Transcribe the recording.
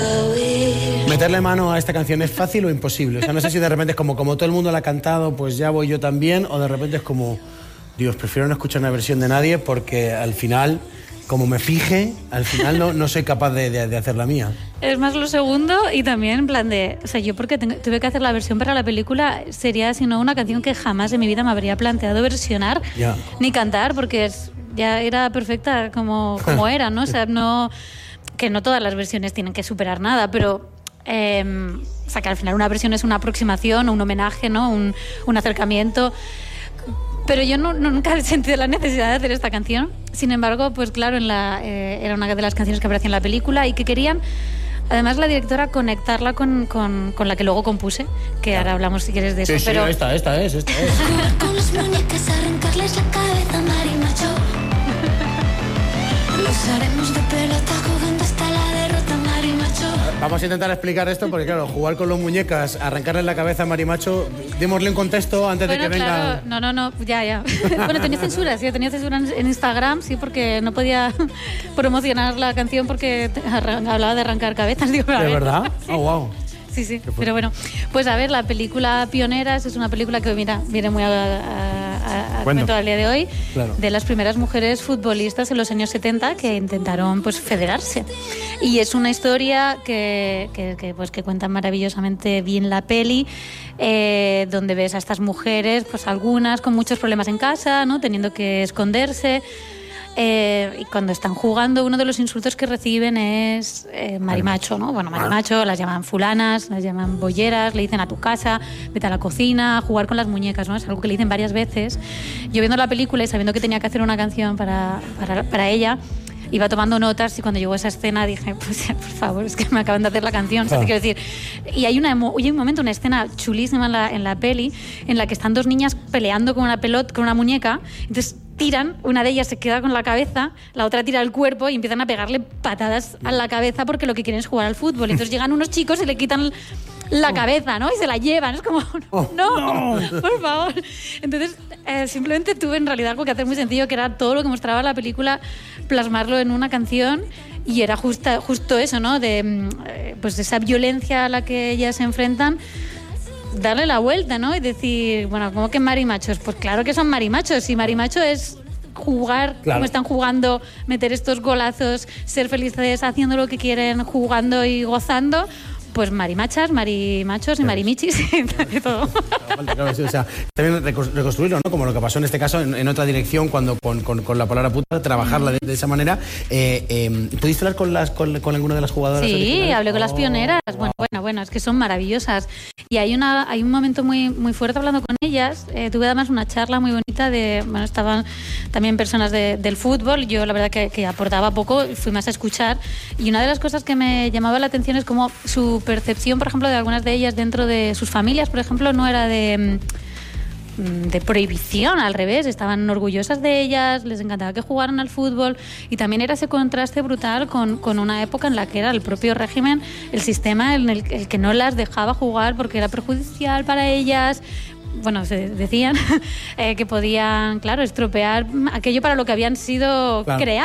¿Meterle mano a esta canción es fácil o imposible? O sea, no sé si de repente es como todo el mundo la ha cantado, pues ya voy yo también, o de repente es como, Dios, prefiero no escuchar una versión de nadie porque al final, como me fije, al final no soy capaz de hacer la mía. Es más lo segundo y también en plan de... O sea, yo porque tuve que hacer la versión para la película sería, si no, una canción que jamás en mi vida me habría planteado versionar ni cantar, porque ya era perfecta como era, ¿no? O sea, que no todas las versiones tienen que superar nada, pero... o sea, que al final una versión es una aproximación o un homenaje, ¿no? Un acercamiento. Pero yo nunca he sentido la necesidad de hacer esta canción. Sin embargo, pues claro, era una de las canciones que aparecía en la película y que querían, además la directora, conectarla con la que luego compuse, que ahora hablamos si quieres de eso. Sí, pero... esta es. Jugar con las muñecas, arrancarles la cabeza, Mari Macho. Los haremos de pelota jugando hasta la derrota, Mari Macho. Vamos a intentar explicar esto porque, claro, jugar con los muñecas, arrancarle la cabeza a Marimacho, démosle un contexto antes de que venga... Claro, no, ya. Bueno, tenía censura en Instagram, sí, porque no podía promocionar la canción porque hablaba de arrancar cabezas. Digo, ¿De verdad? Oh, wow. Sí, pero bueno, pues a ver, la película Pioneras es una película que, mira, viene muy a cuento al día de hoy, claro, de las primeras mujeres futbolistas en los años 70 que intentaron pues federarse. Y es una historia que cuenta maravillosamente bien la peli, donde ves a estas mujeres, pues algunas con muchos problemas en casa, ¿no? Teniendo que esconderse. Y cuando están jugando, uno de los insultos que reciben es marimacho, ¿no? Bueno, marimacho, las llaman fulanas, las llaman bolleras, le dicen a tu casa, vete a la cocina, a jugar con las muñecas, ¿no? Es algo que le dicen varias veces. Yo viendo la película y sabiendo que tenía que hacer una canción para ella, iba tomando notas y cuando llegó esa escena dije, pues por favor, es que me acaban de hacer la canción, ¿sabes? Quiero decir, y hay un momento, una escena chulísima en la peli en la que están dos niñas peleando con una pelota, con una muñeca, entonces tiran, una de ellas se queda con la cabeza, la otra tira el cuerpo y empiezan a pegarle patadas a la cabeza porque lo que quieren es jugar al fútbol. Entonces llegan unos chicos y le quitan la cabeza, ¿no? Y se la llevan. Es como, no, por favor. Entonces, simplemente tuve en realidad algo que hacer muy sencillo, que era todo lo que mostraba la película, plasmarlo en una canción. Y era justo eso, ¿no? Pues esa violencia a la que ellas se enfrentan, darle la vuelta, ¿no? Y decir, bueno, ¿cómo que marimachos? Pues claro que son marimachos. Y marimacho es jugar, claro, como están jugando, meter estos golazos, ser felices haciendo lo que quieren, jugando y gozando. Pues marimachas, marimachos y marimichis y todo. O sea, también reconstruirlo, ¿no? Como lo que pasó en este caso en otra dirección, cuando con la palabra puta, trabajarla de esa manera. ¿Pudiste hablar con alguna de las jugadoras? Sí, hablé con las pioneras. Bueno, es que son maravillosas. Y hay un momento muy, muy fuerte hablando con ellas. Tuve además una charla muy bonita estaban también personas del fútbol. Yo la verdad que aportaba poco, fui más a escuchar. Y una de las cosas que me llamaba la atención es cómo su percepción, por ejemplo, de algunas de ellas dentro de sus familias, por ejemplo, no era de prohibición, al revés, estaban orgullosas de ellas, les encantaba que jugaran al fútbol, y también era ese contraste brutal con una época en la que era el propio régimen, el sistema en el que no las dejaba jugar porque era perjudicial para ellas. Bueno, se decían que podían, claro, estropear aquello para lo que habían sido creadas.